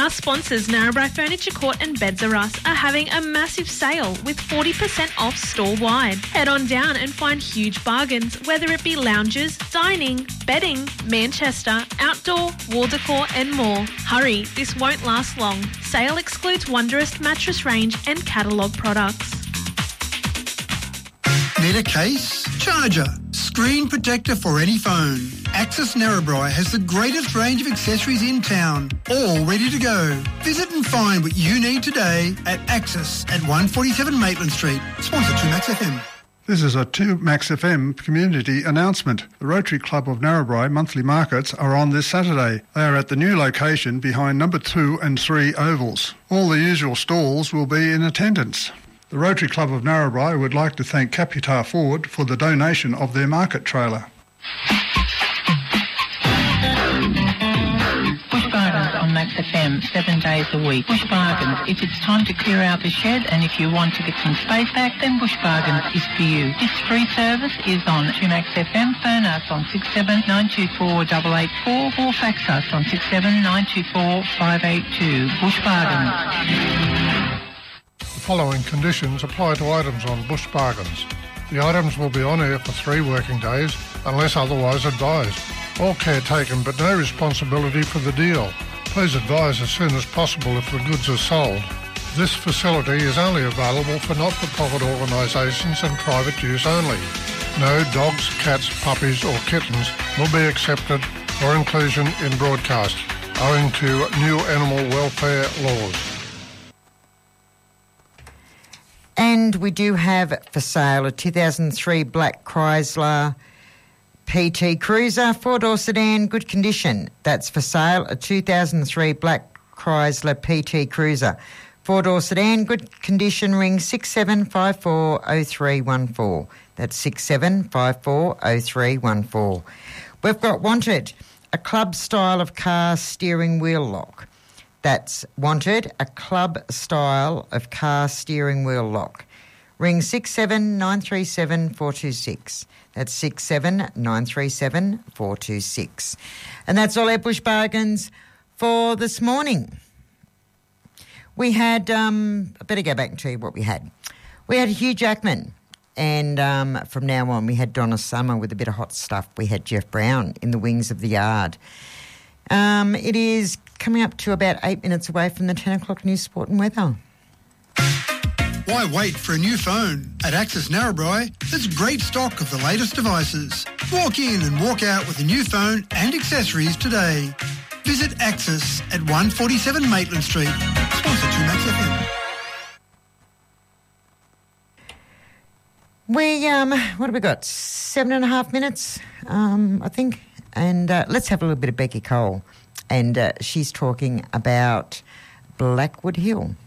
Our sponsors, Narrabri Furniture Court and Beds R Us, are having a massive sale with 40% off store-wide. Head on down and find huge bargains, whether it be lounges, dining, bedding, Manchester, outdoor, wall decor and more. Hurry, this won't last long. Sale excludes Wonderist mattress range and catalogue products. Need a case? Charger? Screen protector for any phone? Access Narrabri has the greatest range of accessories in town, all ready to go. Visit and find what you need today at Access at 147 Maitland Street. Sponsored 2Max FM. This is a 2Max FM community announcement. The Rotary Club of Narrabri monthly markets are on this Saturday. They are at the new location behind number 2 and 3 ovals. All the usual stalls will be in attendance. The Rotary Club of Narrabri would like to thank Capitar Ford for the donation of their market trailer. Bush Bargains on Max FM, 7 days a week. Bush Bargains. If it's time to clear out the shed and if you want to get some space back, then Bush Bargains is for you. This free service is on 2Max FM. Phone us on 67 924 884 or fax us on 67 924 582. Bush Bargains. The following conditions apply to items on Bush Bargains. The items will be on air for 3 working days unless otherwise advised. All care taken but no responsibility for the deal. Please advise as soon as possible if the goods are sold. This facility is only available for not-for-profit organisations and private use only. No dogs, cats, puppies or kittens will be accepted for inclusion in broadcast, owing to new animal welfare laws. And we do have for sale a 2003 black Chrysler PT Cruiser, 4-door sedan, good condition. That's for sale, a 2003 black Chrysler PT Cruiser, 4-door sedan, good condition. Ring 67540314. That's 67540314. We've got wanted, a club style of car steering wheel lock. That's wanted, a club style of car steering wheel lock. Ring 67937 426. That's 67937 426. And that's all our Bush Bargains for this morning. We had, I better go back and tell you what we had. We had Hugh Jackman, and from now on we had Donna Summer with a bit of hot stuff. We had Jeff Brown in the Wings of the Yard. It is coming up to about 8 minutes away from the 10 o'clock news, sport and weather. Why wait for a new phone? At Access Narrabri, there's great stock of the latest devices. Walk in and walk out with a new phone and accessories today. Visit Access at 147 Maitland Street. Sponsored 2Max FM. We, what have we got? 7.5 minutes, I think. And let's have a little bit of Becky Cole. And she's talking about Blackwood Hill.